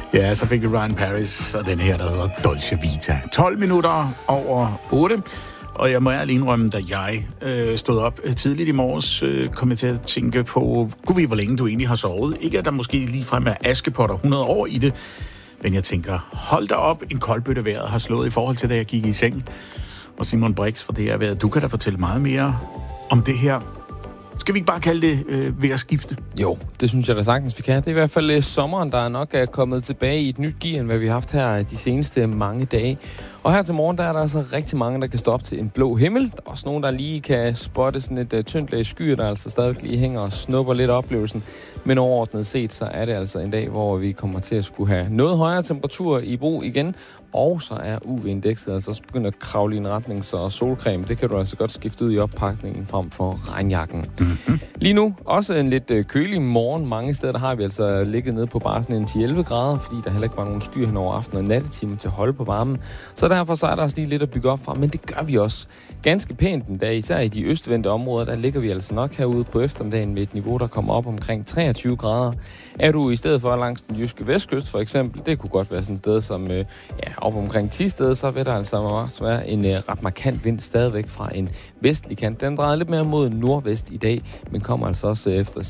Ja, så fik vi Ryan Paris og den her, der hedder Dolce Vita. 12 minutter over 8. Og jeg må ærligt indrømme, da jeg stod op tidligt i morges, kom jeg til at tænke på, hvor længe du egentlig har sovet. Ikke at der måske ligefrem er Askepotter 100 år i det, men jeg tænker, hold da op, en koldbøtte vejret har slået i forhold til, da jeg gik i seng. Og Simon Brix fra det her vejret, du kan da fortælle meget mere om det her. Skal vi ikke bare kalde det vejrskifte? Jo, det synes jeg da sagtens, vi kan. Det er i hvert fald sommeren, der nok er kommet tilbage i et nyt gear, end hvad vi har haft her de seneste mange dage. Og her til morgen, der er der altså rigtig mange, der kan stå op til en blå himmel. Der er også nogen, der lige kan spotte sådan et tyndt lag skyer, der altså stadig lige hænger og snupper lidt af oplevelsen. Men overordnet set, så er det altså en dag, hvor vi kommer til at skulle have noget højere temperatur i brug igen. Og så er UV-indekset altså også begyndt at kravle i en retning, så solcreme, det kan du altså godt skifte ud i oppakningen frem for regnjakken. Mm-hmm. Lige nu også en lidt kølig morgen. Mange steder der har vi altså ligget nede på bare sådan en 10-11 grader, fordi der heller ikke var nogen skyer hen over aften og nattetimen til at holde på varmen. Så derfor så er der også lige lidt at bygge op fra, men det gør vi også ganske pænt en dag. Især i de østvendte områder, der ligger vi altså nok herude på eftermiddagen med et niveau, der kommer op omkring 23 grader. Er du i stedet for langs den jyske vestkyst for eksempel, det kunne godt være sådan et sted som op omkring 10 steder, så vil der altså også være en ret markant vind stadigvæk fra en vestlig kant. Den drejer lidt mere mod nordvest i dag, men kommer altså også efter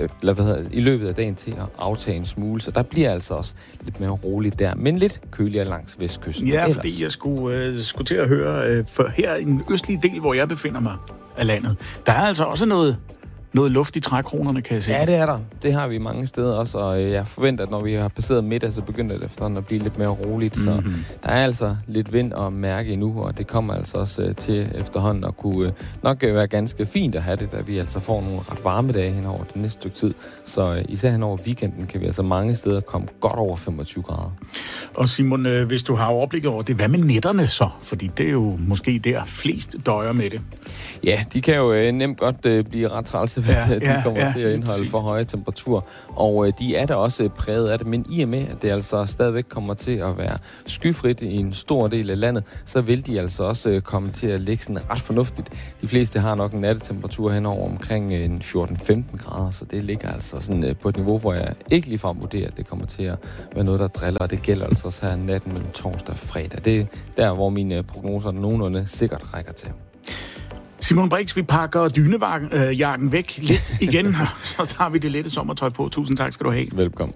i løbet af dagen til at aftage en smule, så der bliver altså også lidt mere roligt der, men lidt køligere langs vestkysten. Ja, ellers. Fordi jeg skulle til at høre, for her i den østlige del, hvor jeg befinder mig af landet, der er altså også noget luft i trækronerne, kan jeg sige. Ja, det er der. Det har vi mange steder også, og jeg forventer, at når vi har passeret middag, så begynder det efterhånden at blive lidt mere roligt. Så der er altså lidt vind at mærke endnu, og det kommer altså også til efterhånden at kunne nok være ganske fint at have det, da vi altså får nogle ret varme dage hen over det næste stykke tid. Så især hen over weekenden kan vi altså mange steder komme godt over 25 grader. Og Simon, hvis du har overblik over det, hvad med nætterne så? Fordi det er jo måske der flest døjer med det. Ja, de kan jo nemt godt blive ret trælse, hvis de kommer til at indeholde for høje temperaturer. Og de er da også præget af det, men i og med, at det altså stadigvæk kommer til at være skyfrit i en stor del af landet, så vil de altså også komme til at ligge sådan ret fornuftigt. De fleste har nok en nattetemperatur henover omkring 14-15 grader, så det ligger altså sådan på et niveau, hvor jeg ikke ligefrem vurderer, at det kommer til at være noget, der driller, og det gælder altså også her natten mellem torsdag og fredag. Det er der, hvor mine prognoser nogenlunde sikkert rækker til. Simon Brix, vi pakker dynejakken væk lidt igen, så tager vi det lette sommertøj på. Tusind tak skal du have. Velkommen.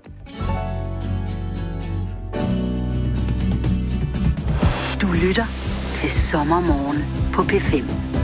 Du lytter til Sommermorgen på P5.